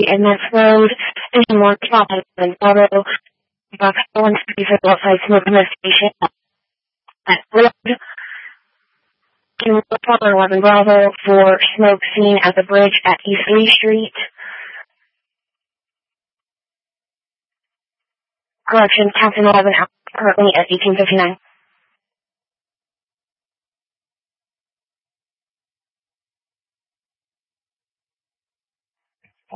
Edmonds Road, Station 1, Stop 11 Bravo, Box 130 outside Smoke Investigation at Road, in 11 Bravo for smoke seen at the bridge at East Lee Street. Correction, Captain 11 currently at 1859.